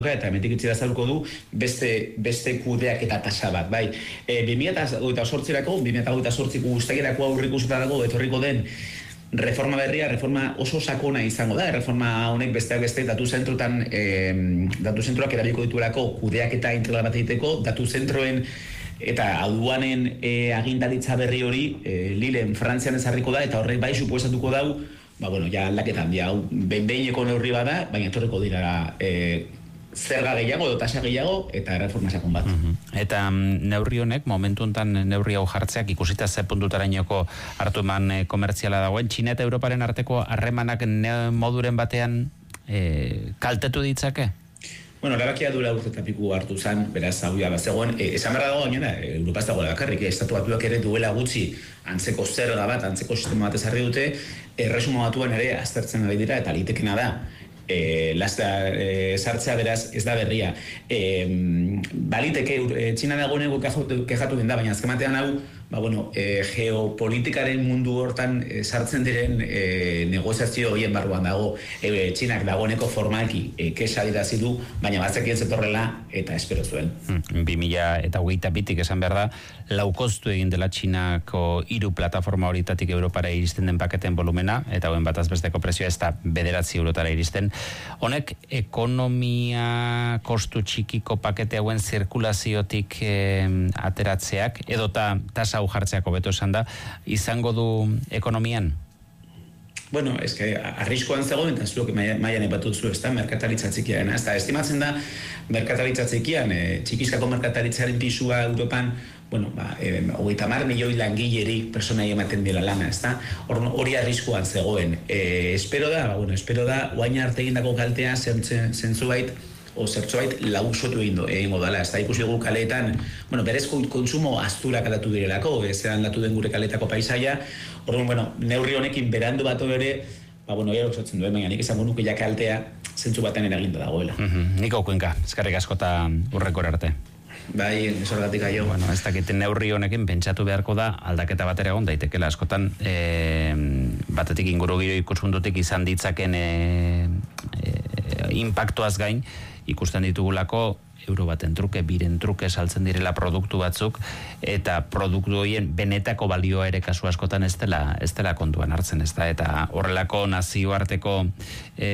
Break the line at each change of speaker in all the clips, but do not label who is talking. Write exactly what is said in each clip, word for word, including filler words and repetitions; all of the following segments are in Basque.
eta hemendik itxera zaluko du beste, beste kudeak eta tasa bat, bai. E, bi mila hogeita zortzirako, bi mila hogeita zortziko guztakirako aurrikusetarako etorriko den reforma berria, reforma oso sakona izango da, reforma honek besteak beste datu zentrotan, eh, datu zentroak erabiliko dituelako kudeak eta integral bat egiteko, datu zentroen eta aduanen eh, agindaritza berri hori eh, Lilen Frantzian ezarriko da, eta horrek bai suposatuko dau, ba bueno, ja aldaketan, ja, behin-behineko neurri bada, baina etorriko dira eh, zerga gehiago edo tasa gehiago eta reforma sakon bat.
Uh-huh. Eta um, neurri honek, momentu honetan neurri hau jartzeak ikusita ze puntutarainoko hartu eman e, komertziala dagoen, Txina eta Europaren arteko harremanak moduren batean e, kaltetu ditzake?
Bueno, erabakia duela urte eta piku hartu zen, beraz, hau ja, bazegoen, e, esan berra dago gainera, e, Europa ez dagoela bakarrik, estatu batuak ere duela gutxi antzeko zerga bat, antzeko sistema bat ezarri dute, erresuma batuen ere aztertzen ari dira, eta litekena da. E, lasta e, sartzea beraz ez da berria. E, baliteke, e, Txina dagoeneko kejatu den da, baina azkematean hau, ba, bueno, e, geopolitikaren mundu hortan e, sartzen diren e, negoziazio horien barruan dago. E, Txinak dagoeneko formalki e, kexa dirazi du, baina batzekien zetorrela eta espero zuen.
Hmm, bi mila eta hogeita bitik esan behar da, laukoztu egin dela Txinako hiru plataforma horitatik Europara iristen den paketen volumena, eta hoen bataz besteko prezioa ez da bederatzi eurotara iristen. Honek ekonomia kostu txikiko pakete hauen zirkulaziotik eh, ateratzeak, edota tasa hau jartzeako beto esan da, izango du ekonomian?
Bueno, es que arriskoan zegoen, eta zuok maian epatut zu, ez da, merkataritza txikian, ez da, estimatzen da, merkataritza txikian, e, txikizkako merkataritzaren pisua Europan, bueno, ba, e, hogeita hamar milioi langileri personai ematen dela lana, ez da, hori arriskoan zegoen. E, espero da, ba, bueno, espero da, guaina arte egindako kaltea zentzu bait, o zertzobait lausotu egingo, egingo dala, ez da ikusi dugu kaleetan, bueno, berez kontsumo asturak aldatu direlako, ez aldatu den gure kaletako paisaia, orduan, bueno, neurri honekin berandu bat ere, ba, bueno, ero osatzen duen, baina nik esango nuke ja kaltea zentzu baten eraginda dagoela.
Mm-hmm. Niko Kuenka, eskerrik askota urrekor arte.
Bai, esorgatik aio.
Bueno, ez dakiten neurri honekin pentsatu beharko da aldaketa bat ere egon daitekela askotan e, batetik inguru giro ikuspuntutik izan ditzaken e, e, impactuaz gain ikusten ditugulako euro baten truke, biren truke saltzen direla produktu batzuk eta produktu horien benetako balioa ere kasu askotan ez dela, ez dela kontuan hartzen, ez da, eta horrelako nazioarteko e,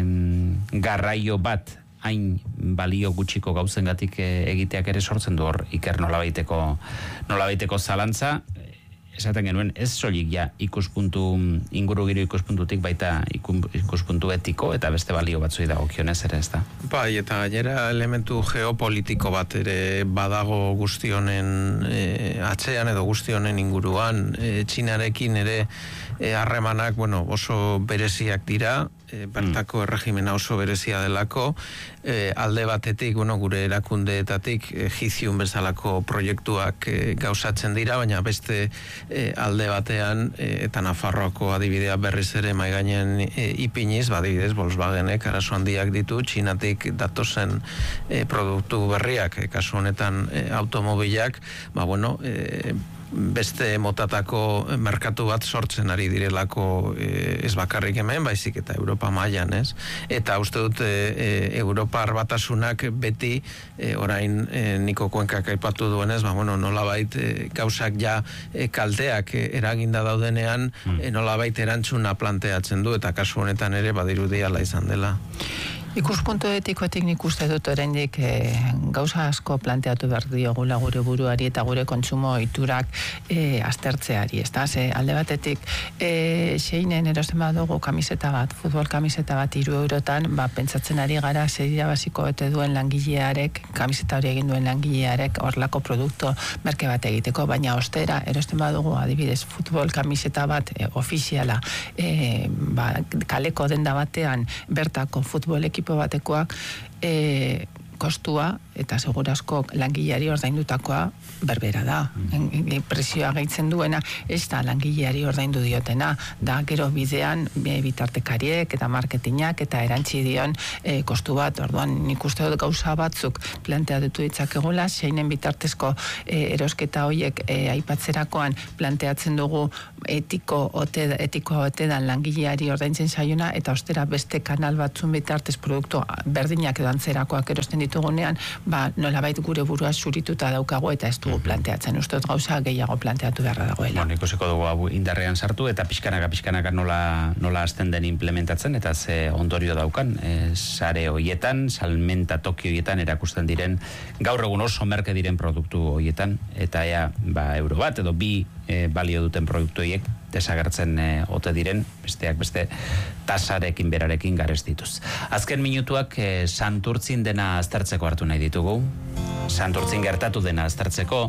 garraio bat hain balio gutxiko gauzengatik egiteak ere sortzen du hor iker nolabaiteko nolabaiteko zalantza. Esaten genuen, ez soilik ja ikuspuntu, ingurugiro ikuspuntutik baita ikuspuntu etiko eta beste balio batzui dagokionez ere, ez da?
Bai, eta gainera elementu geopolitiko bat ere badago guzti honen e, atzean edo guzti honen inguruan, e, Txinarekin ere harremanak, e, bueno, oso bereziak dira, e, bertako erregimena oso berezia delako, e, alde batetik, bueno, gure erakundeetatik e, Jiziun bezalako proiektuak e, gauzatzen dira, baina beste e, alde batean e, eta Nafarroako adibidea berriz ere maigainen e, ipiniz, badibidez Volkswagenek arazo handiak ditu Txinatik datozen e, produktu berriak, e, kasu honetan e, automobilak, ba bueno, e, beste motatako merkatu bat sortzen ari direlako e, ez bakarrik hemen, baizik eta Europa mailan, ez? Eta uste dut e, Europar batasunak beti e, orain e, Niko Kuenkak aipatu duenez, ba bueno, nolabait e, gauzak ja e, kalteak e, eraginda daudenean, e, nolabait erantzuna planteatzen du eta kasu honetan ere badirudi hala izan dela.
Ikuspuntu etikoetik nik uste dut oraindik e, gauza asko planteatu behar diogula gure buruari eta gure kontsumo ohiturak e, aztertzeari, ez da? Ze alde batetik e, seinen erosten badugu kamiseta bat, futbol kamiseta bat hiru eurotan, ba, pentsatzen ari gara zer irabaziko ote duen langilearek, kamiseta hori egin duen langilearek horlako produktu merke bat egiteko, baina ostera erosten badugu adibidez futbol kamiseta bat e, ofiziala e, ba, kaleko denda batean bertako futbol ekipo batekoak e, kostua eta segurazko langileari ordaindutakoa berbera da. Mm. Presioa gehitzen duena, ez da langileari ordaindu diotena, da gero bidean e, bitartekariek eta marketingak eta erantzi dion e, kostu bat. Orduan nik uste dut gauza batzuk planteatu ditzakegula, zeinen bitartezko e, erosketa horiek e, aipatzerakoan planteatzen dugu etiko ote, etiko ote dan langileari ordaintzen zaiona, eta ostera beste kanal batzun bitartez produktu berdinak edo antzerakoak erosten ditugunean, ba, nolabait gure burua zurituta daukago eta ez dugu planteatzen. Uste dut gauza gehiago planteatu beharra dagoela.
Bueno, ikusiko dugu hau indarrean sartu eta pixkanaka pixkanaka nola, nola azten den implementatzen eta ze ondorio daukan. E, sare hoietan, salmenta toki hoietan erakusten diren, gaur egun oso merke diren produktu hoietan, eta ea, ba, euro bat edo bi e, balio duten produktu hoiek desagertzen e, ote diren, besteak beste tasarekin berarekin garez dituz. Azken minutuak e, Santurtzin dena aztertzeko hartu nahi ditugu. Santurtzin gertatu dena aztertzeko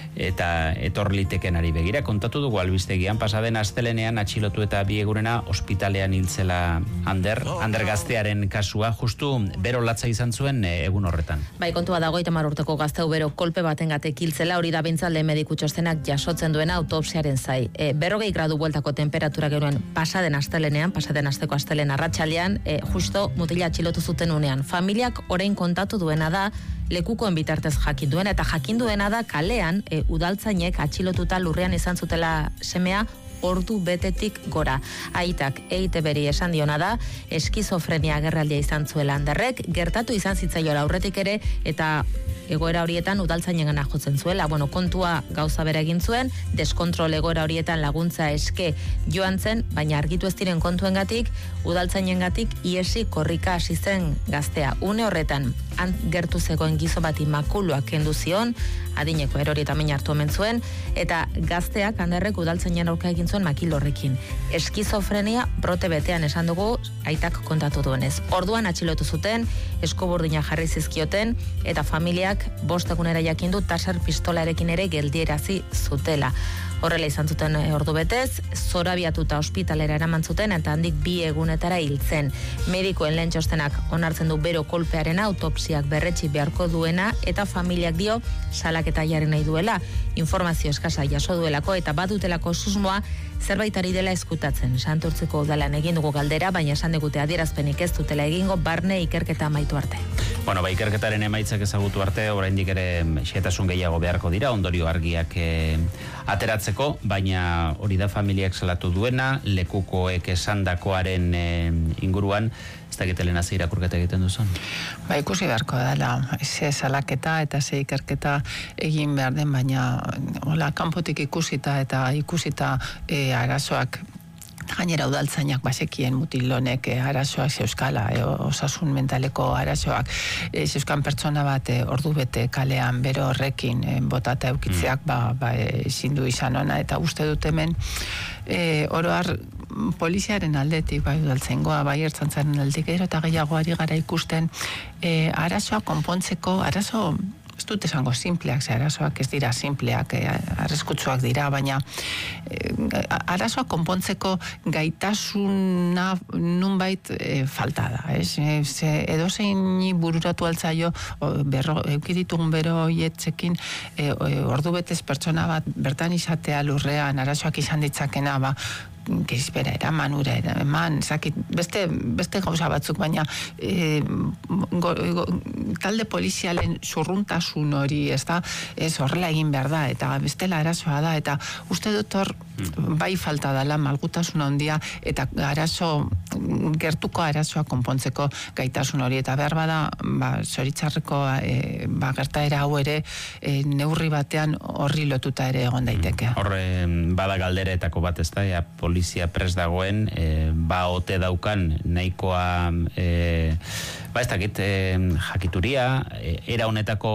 eta etor litekenari begira kontatu dugu albistegian pasaden astelenean atxilotu eta biegurena ospitalean hiltzela Ander, Ander gaztearen kasua justu bero latza izan zuen e, egun horretan.
Bai, kontua dago eta hamar urteko gazteu bero kolpe batengatik hiltzela, hori da bintzalde mediku txostenak jasotzen duena autopsiaren zai. E, berrogei gradu bueltako temperatura geruen pasaden astelenean, pasaden asteko astelen arratsalean, e, justo mutila atxilotu zuten unean. Familiak orain kontatu duena da lekukoen bitartez jakin duena, eta jakin duena da kalean e, udaltzainek atxilotuta lurrean izan zutela semea ordu betetik gora. Aitak E I T B-ri esan diona da, eskizofrenia agerraldia izan zuela Anderrek, gertatu izan zitzaiola aurretik ere, eta egoera horietan udaltzainengana jotzen zuela. Bueno, kontua gauza bera egin zuen, deskontrol egoera horietan laguntza eske joan zen, baina argitu ez diren kontuengatik, udaltzainengatik iesi korrika hasi zen gaztea. Une horretan, gertu zegoen gizo bati makuluak kendu zion, adineko erori eta min hartu omen zuen, eta gazteak Anderrek udaltzainen aurka egin zuen makil horrekin. Eskizofrenia brote betean esan dugu, aitak kontatu duenez. Orduan atxilotu zuten, eskoburdina jarri zizkioten, eta familiak bost egunera jakindu taser pistolarekin ere geldierazi zutela. Horrela izan zuten ordu betez, zorabiatuta ospitalera eraman zuten eta handik bi egunetara hiltzen. Medikoen lehen txostenak onartzen du bero kolpearen autopsiak berretsi beharko duena eta familiak dio salaketa jarri nahi duela, informazio eskasa jaso duelako eta badutelako susmoa zerbaitari dela eskutatzen. Santurtziko udalan egin dugu galdera, baina esan digute adierazpenik ez dutela egingo barne ikerketa amaitu arte.
Bueno, ba, ikerketaren emaitzak ezagutu arte, oraindik ere xehetasun gehiago beharko dira, ondorio argiak e, ateratzeko, baina hori da familiak salatu duena, lekukoek esandakoaren e, inguruan, ez da gitelen hazi irakurketa egiten duzun?
Ba, ikusi beharko dela, ze salaketa eta ze ikerketa egin behar den, baina hola, kanpotik ikusita eta ikusita e, arazoak, gainera udaltzainak basekien mutilonek e, arazoak zeuskala, e, osasun mentaleko arazoak, e, zeuskan pertsona bat e, ordu bete kalean bero horrekin e, botata eukitzeak mm. ba, ba, ezin du izan ona, eta uste dut hemen e, oroar poliziaren aldetik, bai udaltzaingoa, bai ertzaintzaren aldetik, gero eta gehiago ari gara ikusten e, arazoa konpontzeko, arazo ez dut esango simpleak, ze arazoak ez dira simpleak, eh, arriskutsuak dira, baina eh, arazoa konpontzeko gaitasuna nunbait eh, falta da, ez? Ze edozein bururatu altzaio, berro, eukiditugun bero hietzekin, eh, ordu betez pertsona bat bertan izatea lurrean, arazoak izan ditzakena, ba, gerizbera eraman, ura eraman, zakit, beste, beste gauza batzuk, baina e, go, go, talde polizialen zurruntasun hori, ez da, ez horrela egin behar da, eta bestela arazoa da, eta uste dut hor bai falta dela malgutasun handia, eta arazo, gertuko arazoa konpontzeko gaitasun hori, eta behar bada, ba, zoritzarreko e, ba, gertaera hau ere e, neurri batean horri lotuta ere egon daiteke.
Horre, bada galderetako bat ez da, ja, polizia pres dagoen, e, ba ote daukan nahikoa e, ba ez dakit e, jakituria, e, era honetako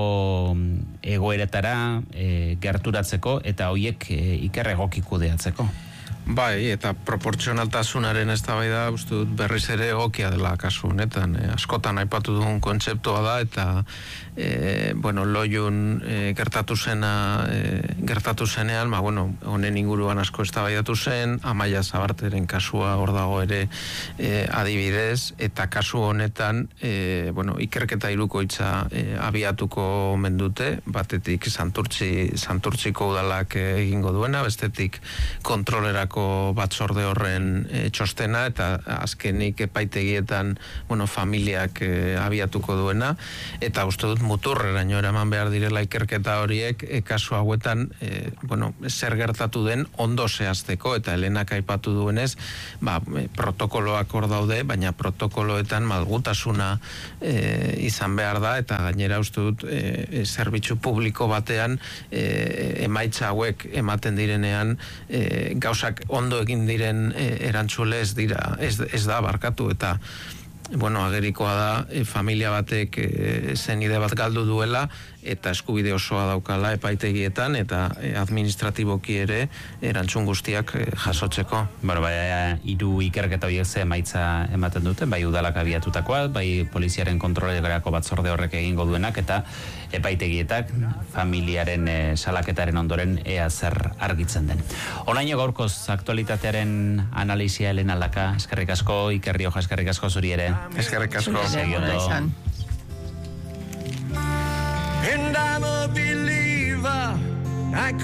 egoeretara e, gerturatzeko eta hoiek e, iker egoki kudeatzeko.
Bai, eta proportzionaltasunaren eztabaida uste dut berriz ere egokia dela kasu honetan. E, askotan aipatu dugun kontzeptua da, eta e, bueno, loiun e, gertatu zena, e, gertatu zenean, ba, bueno, honen inguruan asko eztabaidatu zen, Amaia Zabarteren kasua hor dago ere e, adibidez, eta kasu honetan, e, bueno, ikerketa hirukoitza e, abiatuko omen dute, batetik Santurtzi, Santurtziko udalak egingo duena, bestetik kontrolerako batzorde horren e, txostena, eta azkenik epaitegietan, bueno, familiak e, abiatuko duena, eta uste dut muturreraino eraman behar direla ikerketa horiek e, kasu hauetan, e, bueno, zer gertatu den ondo zehazteko, eta Helenak aipatu duenez, ba, e, protokoloak hor daude, baina protokoloetan malgutasuna e, izan behar da, eta gainera uste dut e, zerbitzu publiko batean e, emaitza hauek ematen direnean e, gauzak ondo egin diren e, erantzule ez dira, ez, ez da barkatu, eta bueno, agerikoa da e, familia batek e, zenide bat galdu duela, eta eskubide osoa daukala epaitegietan, eta e, administratiboki ere erantzun guztiak e, jasotzeko.
Bueno, bai, hiru ikerketa horiek ze emaitza ematen dute, bai udalak abiatutakoa, bai poliziaren kontrolerako batzorde horrek egingo duenak, eta epaitegietak familiaren e, salaketaren ondoren ea zer argitzen den. Honaino gaurkoz aktualitatearen analisia Helena Laka, eskerrik asko, Iker Rioja, eskerrik asko zuri ere.
Eskerrik asko.
Segi ondo.
And I'm a believer. I